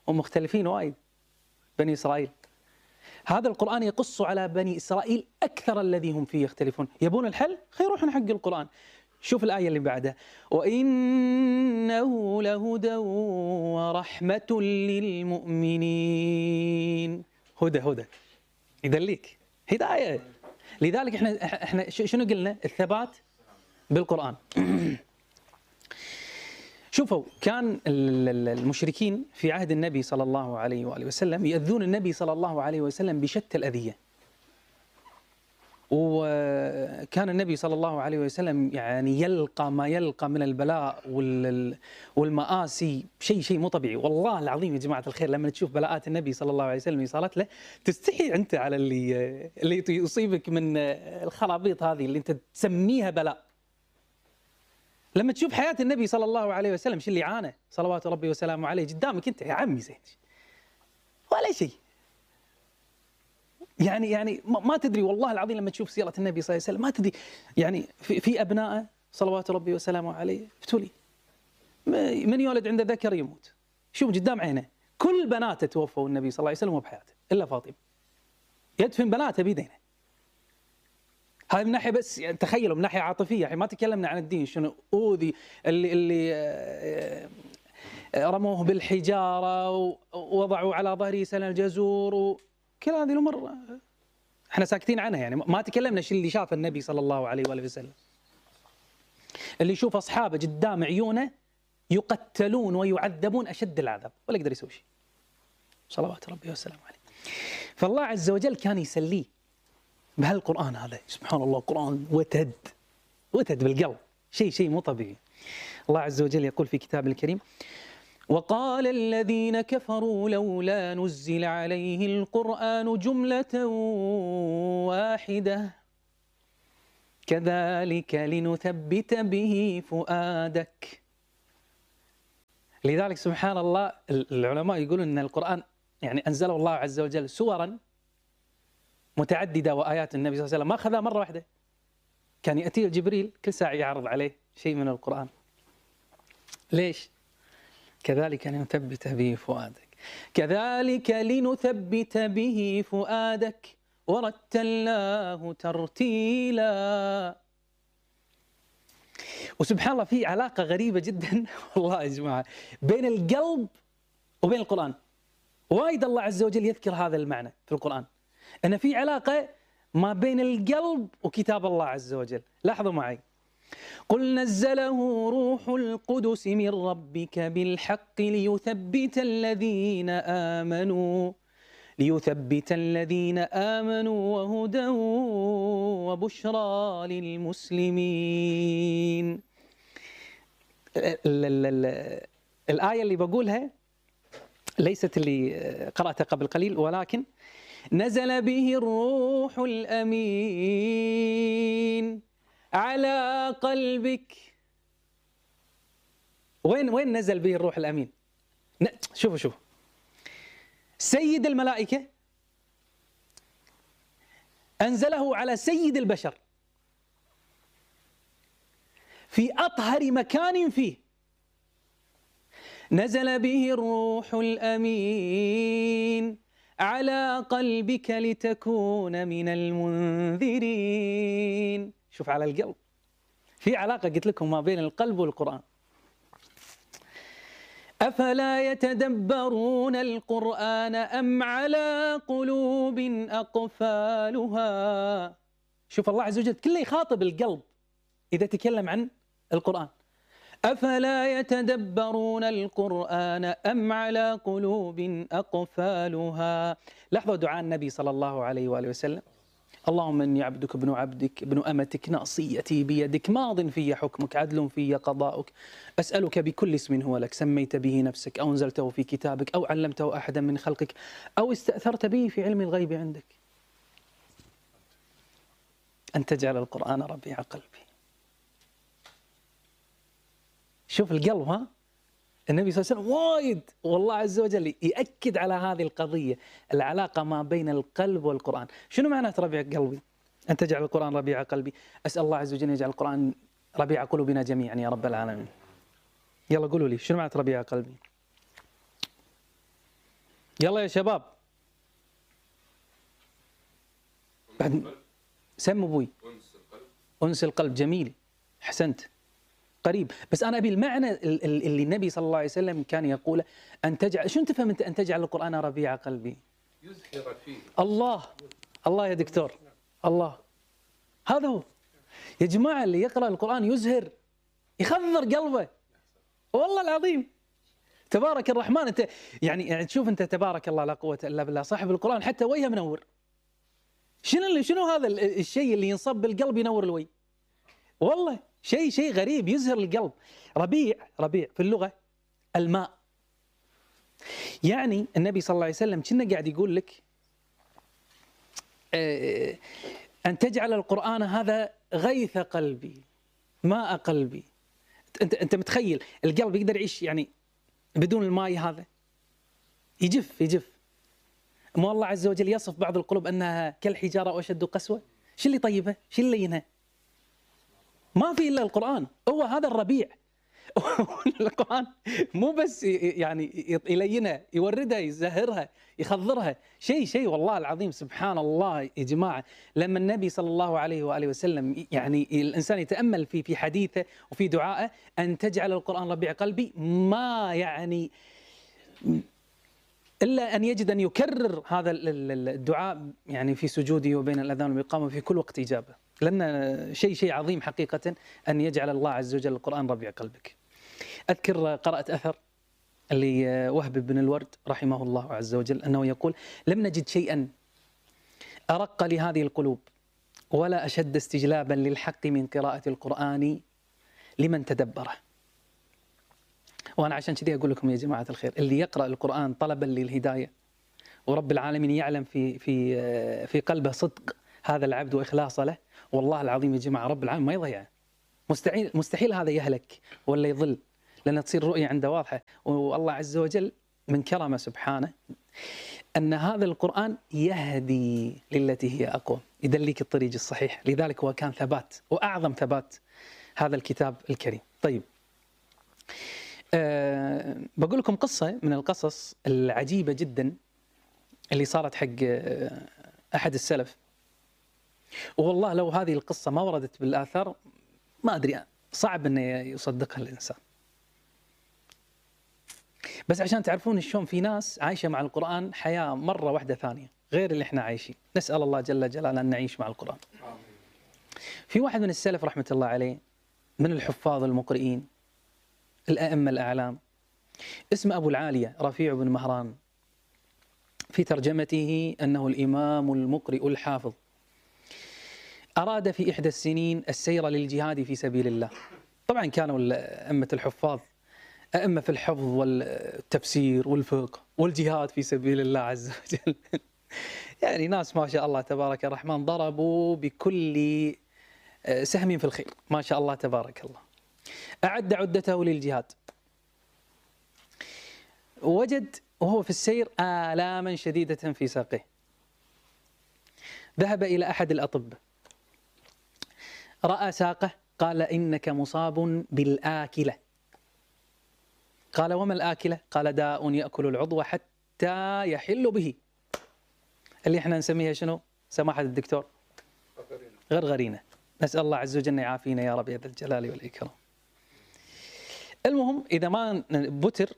ومختلفين وايد بني إسرائيل. هذا القرآن يقص على بني إسرائيل أكثر الذي هم فيه يختلفون. يبون الحل؟ خير يروحون حق القرآن. شوف الآية اللي بعدها: وإنه لهدى ورحمة للمؤمنين. هدى يدليك، هداية. لذلك احنا شنو قلنا؟ الثبات بالقرآن. شوفوا، كان المشركين في عهد النبي صلى الله عليه وآله وسلم يؤذون النبي صلى الله عليه وسلم بشتى الأذية، وكان النبي صلى الله عليه وسلم يعني يلقى ما يلقى من البلاء والمآسي، شيء مو طبيعي. والله العظيم يا جماعة الخير، لما تشوف بلاءات النبي صلى الله عليه وسلم اللي صارت له تستحي أنت على اللي يصيبك من الخرابيط هذه اللي أنت تسميها بلاء. لما تشوف حياة النبي صلى الله عليه وسلم شو اللي عانى صلوات ربي وسلامه عليه قدامك أنت يا عمي، زين ولا شيء. يعني ما تدري والله العظيم لما تشوف سيرة النبي صلى الله عليه وسلم ما تدري. يعني في أبنائه صلوات ربي وسلامه عليه ابتلي، من يولد عنده ذكر يموت. شوف قدام عينه كل بناته توفوا النبي صلى الله عليه وسلم وبحياته إلا فاطمة، يدفن بناته بيدينه. هذه من ناحية بس، يعني تخيلوا من ناحية عاطفية، يعني ما تكلمنا عن الدين شنو أوذي اللي رموه بالحجارة ووضعوا على ظهره سن الجزور كل هذه الأمور احنا ساكتين عنها. يعني ما تكلمنا شو اللي شاف النبي صلى الله عليه وآله وسلم، اللي يشوف أصحابه قدام عيونه يقتلون ويعذبون أشد العذاب ولا يقدر يسوي شيء صلوات ربي وسلامه عليه. فالله عز وجل كان يسليه بهالقرآن هذا. سبحان الله، قرآن وتد بالقلب، شيء مو طبيعي. الله عز وجل يقول في كتابه الكريم: وقال الذين كفروا لولا نزل عليه القرآن جملة واحدة كذلك لنثبت به فؤادك. لذلك سبحان الله العلماء يقولون أن القرآن يعني أنزله الله عز وجل سورا متعددة وآيات النبي صلى الله عليه وسلم ما أخذها مرة واحدة، كان يأتيه جبريل كل ساعة يعرض عليه شيء من القرآن. ليش؟ كذلك لنثبت به فؤادك، كذلك لنثبت به فؤادك ورتلناه ترتيلا. وسبحان الله في علاقة غريبة جدا والله يا جماعة بين القلب وبين القرآن. وايد الله عز وجل يذكر هذا المعنى في القرآن، أن في علاقة ما بين القلب وكتاب الله عز وجل. لاحظوا معي: قل نزله روح القدس من ربك بالحق ليثبت الذين آمنوا وهدى وبشرى للمسلمين. الآية اللي بقولها ليست اللي قرأتها قبل قليل، ولكن نزل به الروح الأمين على قلبك. وين نزل به الروح الأمين؟ شوفوا سيد الملائكة أنزله على سيد البشر في أطهر مكان فيه. نزل به الروح الأمين على قلبك لتكون من المنذرين. شوف، على القلب في علاقة قلت لكم ما بين القلب والقرآن. أفلا يتدبرون القرآن أم على قلوب أقفالها. شوف الله عز وجل كله يخاطب القلب إذا تكلم عن القرآن. أفلا يتدبرون القرآن أم على قلوب أقفالها. لاحظوا دعاء النبي صلى الله عليه وآله وسلم: اللهم إني عبدك ابن عبدك ابن أمتك ناصيتي بيدك ماض في حكمك عدل في قضاؤك أسألك بكل اسم هو لك سميت به نفسك أو أنزلته في كتابك أو علمته أحدا من خلقك أو استأثرت به في علم الغيب عندك أن تجعل القرآن ربيع قلبي. شوف القلب، ها النبي صلى الله عليه وسلم وايد والله عز وجل يأكد على هذه القضية، العلاقة ما بين القلب والقرآن. شنو معنى ربيع قلبي؟ أن تجعل القرآن ربيع قلبي. أسأل الله عز وجل يجعل القرآن ربيع قلوبنا جميعا يا رب العالمين. يلا قولوا لي شنو معنى ربيع قلبي؟ يلا يا شباب بعد سم ابوي. انس القلب جميل، احسنت، قريب. بس انا ابي المعنى اللي النبي صلى الله عليه وسلم كان يقوله، ان تجعل، شو تفهم انت ان تجعل القرآن ربيع قلبي؟ يزهر فيه. الله، الله يا دكتور، الله، هذا هو يا جماعه. اللي يقرأ القرآن يزهر، يخضر قلبه، والله العظيم. تبارك الرحمن. انت يعني تشوف انت تبارك الله لا قوة الا بالله، صاحب القرآن حتى وجهه منور. شنو هذا الشيء اللي ينصب بالقلب ينور الوجه؟ والله شيء غريب يزهر القلب. ربيع في اللغة الماء. يعني النبي صلى الله عليه وسلم كنا قاعد يقول لك أن تجعل القرآن هذا غيث قلبي، ماء قلبي. أنت متخيل القلب يقدر يعيش يعني بدون الماء هذا؟ يجف. ما الله عز وجل يصف بعض القلوب أنها كالحجارة وأشد قسوة. شو اللي طيبها؟ شو اللي لينها؟ ما في إلا القرآن، هو هذا الربيع. القرآن مو بس يعني يلينها، يوردها، يزهرها، يخضرها، شيء والله العظيم. سبحان الله يا جماعة. لما النبي صلى الله عليه وآله وسلم يعني الإنسان يتأمل في حديثه وفي دعائه، أن تجعل القرآن ربيع قلبي، ما يعني إلا أن يجد أن يكرر هذا الدعاء يعني في سجوده وبين الأذان والإقامة في كل وقت إجابة، لأن شيء عظيم حقيقة أن يجعل الله عز وجل القرآن ربيع قلبك. أذكر قرأت أثر اللي وهب بن الورد رحمه الله عز وجل أنه يقول: لم نجد شيئا أرق لهذه القلوب ولا أشد استجلابا للحق من قراءة القرآن لمن تدبره. وأنا عشان كذي أقول لكم يا جماعة الخير، اللي يقرأ القرآن طلبا للهداية ورب العالمين يعلم في قلبه صدق هذا العبد وإخلاصه له، والله العظيم يا جماعة رب العالمين ما يضيعه. مستحيل هذا يهلك ولا يضل، لأن تصير رؤية عنده واضحة. والله عز وجل من كرمه سبحانه أن هذا القرآن يهدي للتي هي أقوى، يدليك الطريق الصحيح. لذلك هو كان ثبات وأعظم ثبات هذا الكتاب الكريم. طيب بقول لكم قصة من القصص العجيبة جدا اللي صارت حق أحد السلف. والله لو هذه القصة ما وردت بالآثار ما أدري، صعب أن يصدقها الإنسان. بس عشان تعرفون شلون في ناس عايشة مع القرآن حياة مرة واحدة ثانية غير اللي احنا عايشين. نسأل الله جل جلاله أن نعيش مع القرآن. في واحد من السلف رحمة الله عليه من الحفاظ المقرئين الأئمة الأعلام، اسمه أبو العالية رفيع بن مهران. في ترجمته أنه الإمام المقرئ الحافظ. أراد في إحدى السنين السير للجهاد في سبيل الله. طبعا كانوا أئمة الحفاظ أئمة في الحفظ والتفسير والفقه والجهاد في سبيل الله عز وجل. يعني ناس ما شاء الله تبارك الرحمن ضربوا بكل سهم في الخير، ما شاء الله تبارك الله. أعد عدته للجهاد، وجد وهو في السير آلاما شديدة في ساقه. ذهب إلى أحد الأطباء، رأى ساقه، قال: إنك مصاب بالآكلة. قال: وما الآكلة؟ قال: داء يأكل العضو حتى يحل به، اللي احنا نسميها شنو سماحة الدكتور؟ غرغرينة. نسأل الله عز وجل أن يعافينا يا رب يا ذا الجلال والإكرام. المهم إذا ما بتر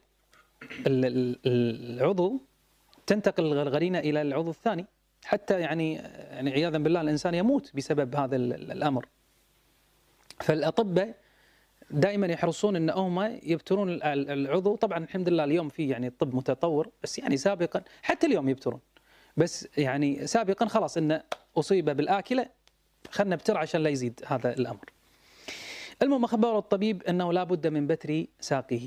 العضو تنتقل الغرغرينة إلى العضو الثاني، حتى يعني عياذا بالله الإنسان يموت بسبب هذا الأمر. فالأطباء دائما يحرصون ان هم يبترون العضو. طبعا الحمد لله اليوم في يعني الطب متطور، بس يعني سابقا حتى اليوم يبترون، بس يعني سابقا خلاص انه اصيب بالاكله خلنا نبتر عشان لا يزيد هذا الامر. المهم اخبر الطبيب انه لا بد من بتر ساقه،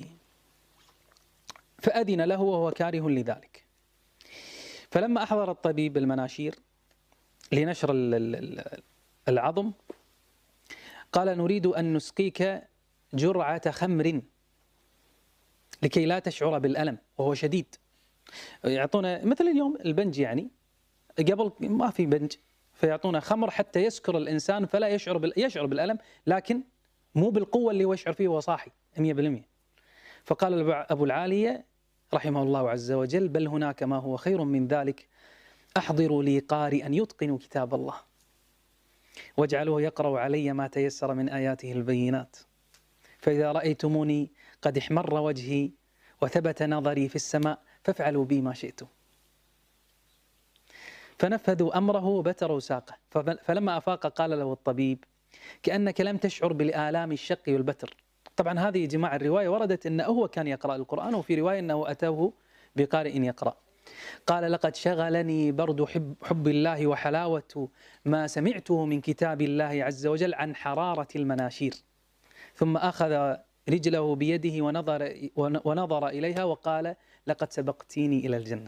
فاذن له وهو كاره لذلك. فلما احضر الطبيب المناشير لنشر العظم قال: نريد ان نسقيك جرعة خمر لكي لا تشعر بالألم وهو شديد. يعطونا مثل اليوم البنج، يعني قبل ما في بنج، فيعطونا خمر حتى يسكر الإنسان فلا يشعر بالألم، لكن مو بالقوة اللي هو يشعر فيه وهو صاحي 100%. فقال أبو العالية رحمه الله عز وجل: بل هناك ما هو خير من ذلك، أحضروا لي قارئا يتقن كتاب الله واجعلوه يقرأ علي ما تيسر من آياته البينات، فإذا رأيتموني قد احمر وجهي وثبت نظري في السماء فافعلوا بي ما شئتم. فنفذوا أمره وبتروا ساقه، فلما أفاق قال له الطبيب: كأنك لم تشعر بالآلام الشق والبتر. طبعا هذه يا جماعة الرواية وردت أنه هو كان يقرأ القرآن، وفي رواية أنه أتوه بقارئ يقرأ. قال: لقد شغلني برد حب الله وحلاوة ما سمعته من كتاب الله عز وجل عن حرارة المناشير. ثم أخذ رجله بيده ونظر إليها وقال: لقد سبقتيني إلى الجنة.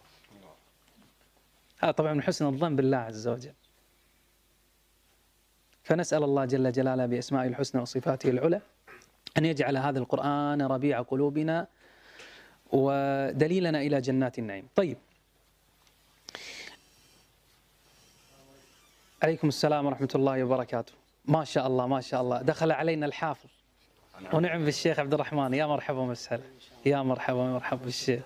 هذا طبعا من حسن الظن بالله عز وجل. فنسأل الله جل جلاله بأسمائه الحسنى وصفاته العلى أن يجعل هذا القرآن ربيع قلوبنا ودليلنا إلى جنات النعيم. طيب، عليكم السلام ورحمة الله وبركاته. ما شاء الله ما شاء الله، دخل علينا الحافظ ونعم بالشيخ عبد الرحمن. يا مرحبا ومسهلا، يا مرحبا مرحبا بالشيخ،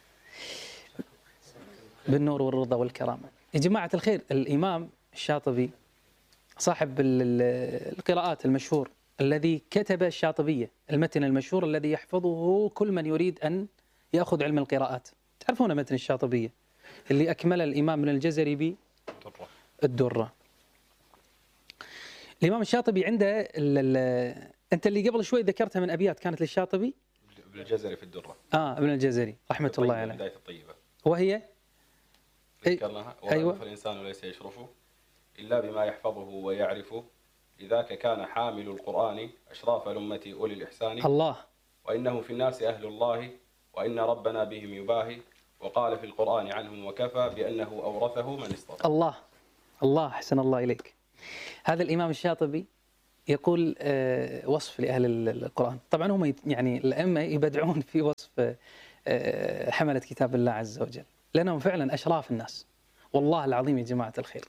بالنور والرضا والكرامة. يا جماعة الخير، الإمام الشاطبي صاحب القراءات المشهور الذي كتب الشاطبية، المتن المشهور الذي يحفظه كل من يريد أن يأخذ علم القراءات. تعرفون متن الشاطبية اللي أكمل الإمام ابن الجزري بالدرة. الإمام الشاطبي عنده أنت اللي قبل شوي ذكرتها من أبيات كانت للشاطبي، ابن الجزري في الدرة. ابن الجزري رحمة الله عليه. بداية الطيبة وهي ذكرناها. أيوة. فالإنسان ليس يشرف إلا بما يحفظه ويعرفه، لذاك كان حامل القرآن أشراف الأمة أولي الإحسان. الله. وإنه في الناس أهل الله وإن ربنا بهم يباهي، وقال في القرآن عنهم وكفى بأنه أورثه من اصطفى. الله الله، أحسن الله إليك. هذا الإمام الشاطبي يقول وصف لأهل القرآن. طبعا هم يعني الأئمة يبدعون في وصف حملة كتاب الله عز وجل، لأنهم فعلا أشراف الناس والله العظيم. يا جماعة الخير،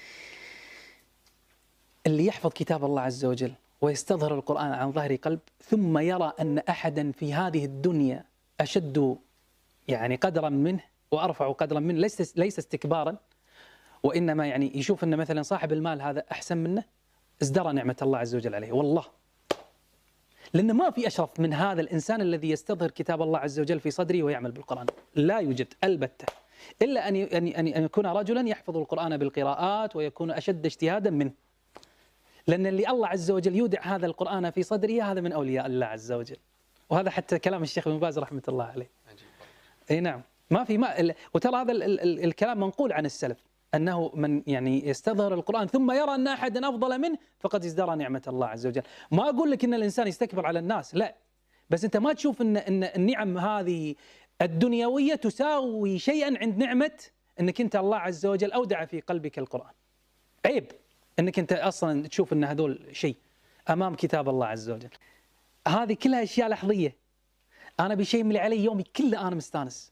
اللي يحفظ كتاب الله عز وجل ويستظهر القرآن عن ظهر قلب، ثم يرى أن أحدا في هذه الدنيا أشد يعني قدرا منه وأرفع قدرا منه، ليس استكبارا، وإنما يعني يشوف أن مثلا صاحب المال هذا أحسن منه، ازدرى نعمة الله عز وجل عليه والله. لأن ما في أشرف من هذا الإنسان الذي يستظهر كتاب الله عز وجل في صدره ويعمل بالقرآن، لا يوجد البتة، إلا أن يكون رجلا يحفظ القرآن بالقراءات ويكون أشد اجتهادا منه. لأن اللي الله عز وجل يودع هذا القرآن في صدره هذا من أولياء الله عز وجل. وهذا حتى كلام الشيخ ابن باز رحمة الله عليه. أي نعم، وترى هذا الكلام منقول عن السلف، أنه من يعني يستظهر القرآن ثم يرى أن أحدا أفضل منه فقد ازدرى نعمة الله عز وجل. ما أقول لك أن الإنسان يستكبر على الناس، لا، بس أنت ما تشوف أن النعم هذه الدنيوية تساوي شيئا عند نعمة أنك أنت الله عز وجل أودع في قلبك القرآن. عيب أنك أنت أصلا تشوف أن هذول شيء أمام كتاب الله عز وجل. هذه كلها أشياء لحظية. أنا بشيء من اللي علي يومي كله أنا مستانس.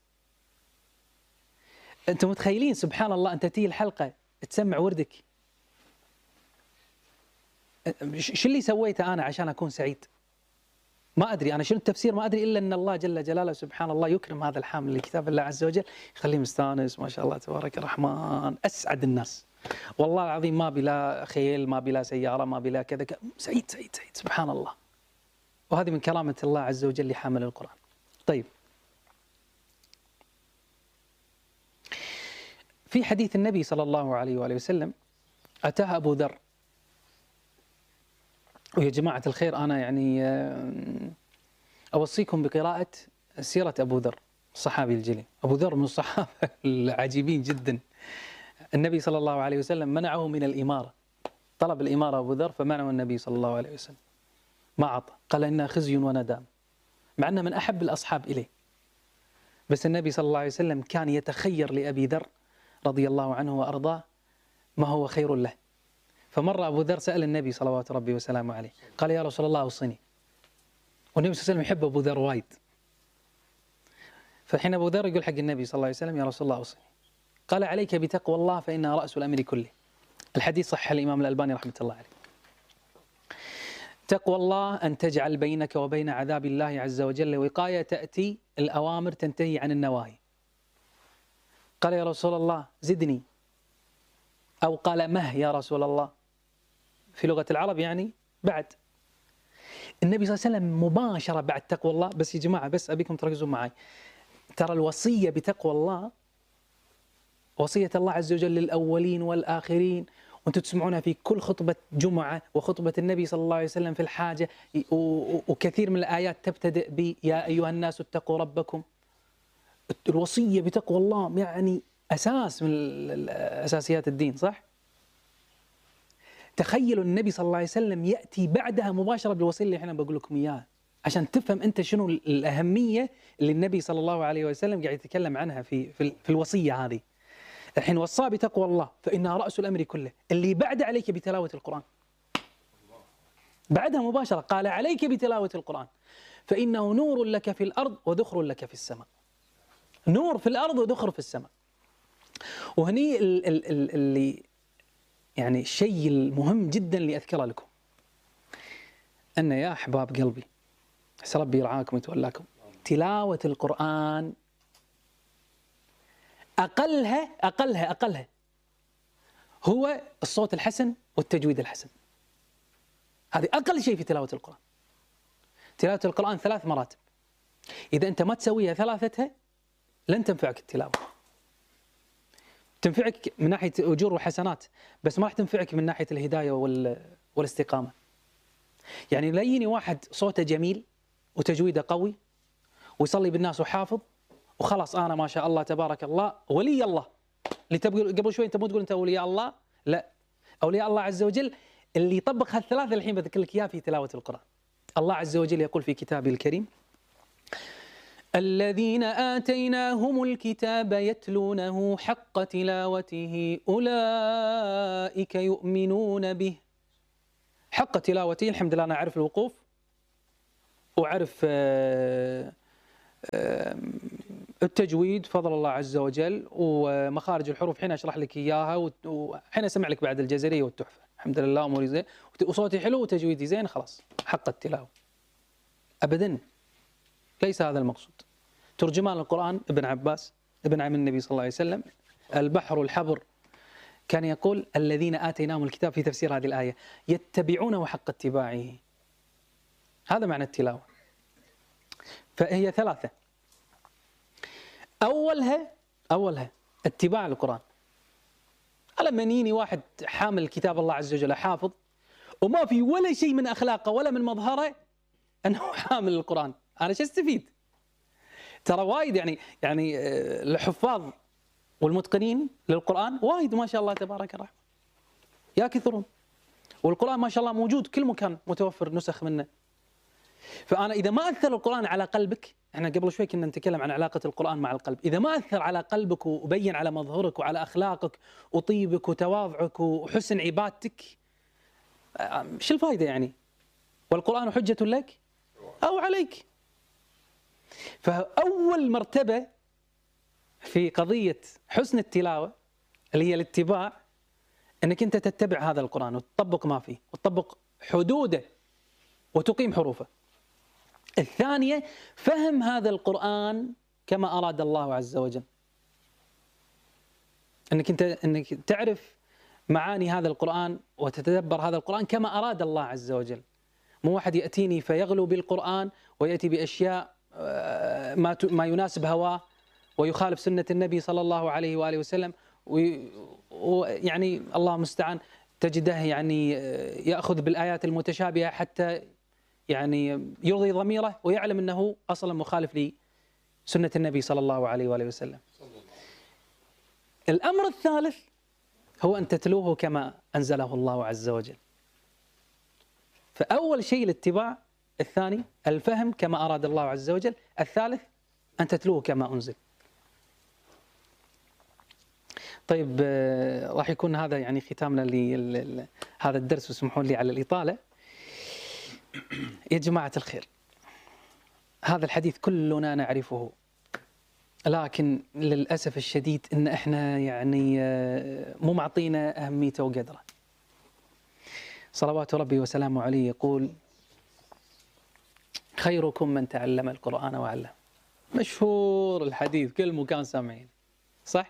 أنتم متخيلين سبحان الله، أنت تيجي الحلقة تسمع وردك، شو اللي سويته أنا عشان أكون سعيد؟ ما أدري أنا شنو التفسير، ما أدري إلا أن الله جل جلاله سبحان الله يكرم هذا الحامل لكتاب الله عز وجل، يخليه مستانس ما شاء الله تبارك الرحمن، أسعد الناس والله العظيم. ما بلا خيل، ما بلا سيارة، ما بلا كذا، سعيد سعيد سعيد سبحان الله. وهذه من كرامة الله عز وجل لحامل القرآن. طيب، في حديث النبي صلى الله عليه وآله وسلم أتاه أبو ذر. ويا جماعة الخير، أنا يعني أوصيكم بقراءة سيرة أبو ذر الصحابي الجليل. أبو ذر من الصحابة العجيبين جدا. النبي صلى الله عليه وسلم منعه من الإمارة، طلب الإمارة أبو ذر فمنعه النبي صلى الله عليه وسلم، ما أعطى، قال إنها خزي وندام، مع أنه من أحب الأصحاب إليه. بس النبي صلى الله عليه وسلم كان يتخير لأبي ذر رضي الله عنه وأرضاه ما هو خير له. فمر أبو ذر سأل النبي صلوات ربي وسلامه عليه، قال يا رسول الله أوصني. والنبي صلى الله عليه وسلم يحب أبو ذر وايد. فحين أبو ذر يقول حق النبي صلى الله عليه وسلم يا رسول الله أوصني، قال عليك بتقوى الله فإنها رأس الأمر كله. الحديث صح الإمام الألباني رحمة الله عليه. تقوى الله أن تجعل بينك وبين عذاب الله عز وجل وقاية، تأتي الأوامر تنتهي عن النواهي. قال يا رسول الله زدني، أو قال مه يا رسول الله، في لغة العرب يعني بعد. النبي صلى الله عليه وسلم مباشرة بعد تقوى الله. بس يا جماعة بس أبيكم تركزون معي، ترى الوصية بتقوى الله وصية الله عز وجل للأولين والآخرين، وأنتم تسمعونها في كل خطبة جمعة وخطبة النبي صلى الله عليه وسلم في الحاجة، وكثير من الآيات تبتدئ ب يا أيها الناس اتقوا ربكم. الوصية بتقوى الله يعني أساس من أساسيات الدين، صح؟ تخيلوا النبي صلى الله عليه وسلم يأتي بعدها مباشرة بالوصية اللي احنا بقول لكم إياها، عشان تفهم أنت شنو الأهمية اللي النبي صلى الله عليه وسلم قاعد يتكلم عنها في الوصية هذه. الحين وصى بتقوى الله فإنها رأس الأمر كله. اللي بعد عليك بتلاوة القرآن، بعدها مباشرة قال عليك بتلاوة القرآن فإنه نور لك في الأرض وذخر لك في السماء. نور في الأرض وذخر في السماء. وهني اللي يعني الشيء المهم جدا اللي أذكره لكم، أن يا أحباب قلبي، عسى ربي يرعاكم ويتولاكم، تلاوة القرآن أقلها هو الصوت الحسن والتجويد الحسن. هذه أقل شيء في تلاوة القرآن. تلاوة القرآن 3 مراتب، إذا أنت ما تسويها ثلاثتها لن تنفعك التلاوة. تنفعك من ناحية أجور وحسنات، بس ما راح تنفعك من ناحية الهداية والاستقامة. يعني لا يجيني واحد صوته جميل وتجويده قوي ويصلي بالناس وحافظ وخلاص أنا ما شاء الله تبارك الله ولي الله. اللي تقول قبل شوي أنت مو تقول أنت أولياء الله، لا، أولياء الله عز وجل اللي يطبق هالثلاثة الحين بذكر لك إياه في تلاوة القرآن. الله عز وجل يقول في كتابه الكريم: الذين آتيناهم الكتاب يتلونه حق تلاوته أولئك يؤمنون به. حق تلاوته، الحمد لله أنا أعرف الوقوف وأعرف التجويد فضل الله عز وجل، ومخارج الحروف حين أشرح لك إياها، وحين أسمع لك بعد الجزرية والتحفة، الحمد لله أموري زين وصوتي حلو وتجويدي زين، خلاص حق التلاوة. أبدا ليس هذا المقصود. ترجمان القرآن ابن عباس ابن عم النبي صلى الله عليه وسلم البحر الحبر كان يقول: الذين آتيناهم الكتاب، في تفسير هذه الآية، يتبعونه حق اتباعه. هذا معنى التلاوة. فهي 3. أولها اتباع القرآن. لما يجيني واحد حامل كتاب الله عز وجل حافظ وما في ولا شيء من أخلاقه ولا من مظهره أنه حامل القرآن، أنا شو استفيد؟ ترى وايد يعني الحفاظ والمتقنين للقرآن وايد ما شاء الله تبارك الرحمن، يا كثرون، والقرآن ما شاء الله موجود كل مكان، متوفر نسخ منه. فأنا إذا ما أثر القرآن على قلبك، احنا قبل شوي كنا نتكلم عن علاقة القرآن مع القلب، إذا ما أثر على قلبك وبين على مظهرك وعلى أخلاقك وطيبك وتواضعك وحسن عبادتك، شو الفائدة يعني؟ والقرآن حجة لك أو عليك. فأول مرتبة في قضية حسن التلاوة اللي هي الاتباع، أنك أنت تتبع هذا القرآن وتطبق ما فيه وتطبق حدوده وتقيم حروفه. الثانية فهم هذا القرآن كما أراد الله عز وجل، أنك تعرف معاني هذا القرآن وتتدبر هذا القرآن كما أراد الله عز وجل. مو واحد يأتيني فيغلو بالقرآن ويأتي بأشياء ما يناسب هواه ويخالف سنة النبي صلى الله عليه وآله وسلم، ويعني الله المستعان تجده يعني يأخذ بالآيات المتشابهة حتى يعني يرضي ضميره ويعلم أنه أصلا مخالف لسنة النبي صلى الله عليه وآله وسلم. الأمر الثالث هو أن تتلوه كما أنزله الله عز وجل. فأول شيء الاتباع، الثاني الفهم كما أراد الله عز وجل، الثالث أن تتلوه كما أنزل. طيب راح يكون هذا يعني ختامنا لهذا الدرس، واسمحون لي على الإطالة. يا جماعة الخير، هذا الحديث كلنا نعرفه، لكن للأسف الشديد إن إحنا يعني مو معطينا أهميته وقدره. صلوات ربي وسلامه عليه يقول: خيركم من تعلم القرآن وعلم. مشهور الحديث، كل مكان سامعين، صح؟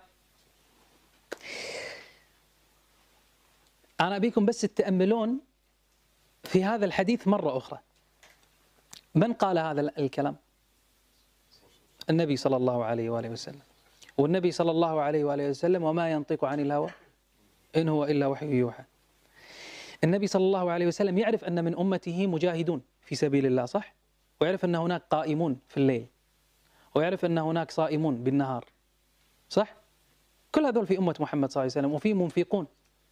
أنا أبيكم بس تتأملون في هذا الحديث مرة أخرى. من قال هذا الكلام؟ النبي صلى الله عليه وآله وسلم. والنبي صلى الله عليه وآله وسلم وما ينطق عن الهوى إن هو إلا وحي يوحى. النبي صلى الله عليه وسلم يعرف أن من أمته مجاهدون في سبيل الله، صح؟ ويعرف أن هناك قائمون في الليل، ويعرف أن هناك صائمون بالنهار، صح؟ كل هذول في أمة محمد صلى الله عليه وسلم. وفي منفقون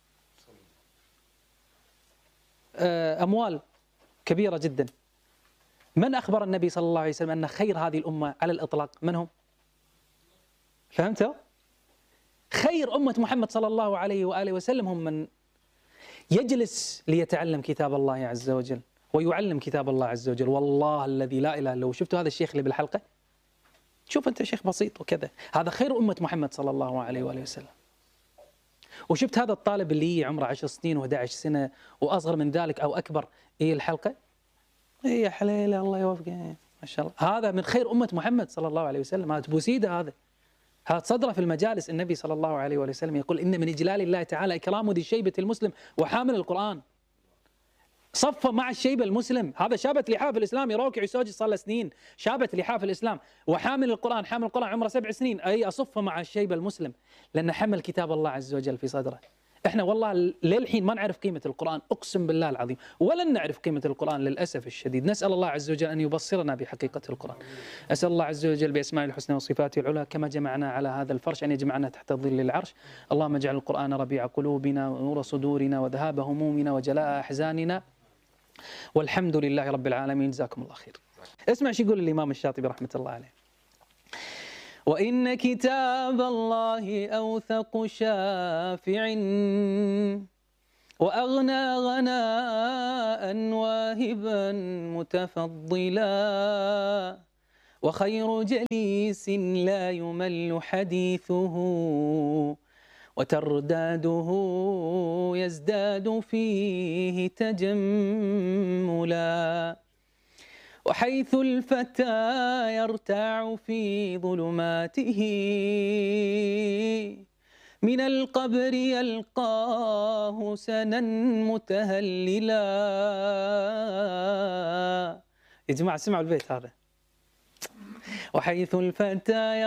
أموال كبيرة جدا. من أخبر النبي صلى الله عليه وسلم أن خير هذه الأمة على الإطلاق من هم؟ فهمتوا؟ خير أمة محمد صلى الله عليه وآله وسلم هم من يجلس ليتعلم كتاب الله عز وجل ويعلم كتاب الله عز وجل. والله الذي لا إله إلا هو. شفتوا هذا الشيخ اللي بالحلقة؟ شوف أنت شيخ بسيط وكذا، هذا خير أمة محمد صلى الله عليه وآله وسلم. وشفت هذا الطالب اللي عمره 10 سنين و11 سنة وأصغر من ذلك أو أكبر، إيه الحلقة؟ إيه يا حليلة الله يوفقه، ما شاء الله. هذا من خير أمة محمد صلى الله عليه وسلم. هذا بوسيدة، هذا صدره في المجالس. النبي صلى الله عليه وآله وسلم يقول إن من إجلال الله تعالى إكرام ذي الشيبة المسلم وحامل القرآن. صف مع الشيبة المسلم، هذا شابت لحاف الإسلام، يروكع يسوج صار له سنين، شابت لحاف الإسلام. وحامل القرآن، حامل القرآن عمره 7 سنين، أي أصف مع الشيبة المسلم، لأن حمل كتاب الله عز وجل في صدره. إحنا والله للحين ما نعرف قيمة القرآن، أقسم بالله العظيم، ولن نعرف قيمة القرآن للأسف الشديد. نسأل الله عز وجل أن يبصرنا بحقيقة القرآن. أسأل الله عز وجل بأسماء الحسنى وصفاته العلى كما جمعنا على هذا الفرش أن يجمعنا تحت ظل العرش. اللهم اجعل القرآن ربيع قلوبنا ونور صدورنا وذهاب همومنا وجلاء أحزاننا، والحمد لله رب العالمين. جزاكم الله خير. اسمع شو يقول الإمام الشاطبي رحمة الله عليه: وإن كتاب الله أوثق شافع وأغنى غناء واهبا متفضلا، وخير جليس لا يمل حديثه، وترداده يزداد فيه تجملا، وحيث الفتى يرتاع في ظلماته من القبر يلقاه سنا متهللا. يا جماعة سمعوا البيت هذا: وحيث الفتى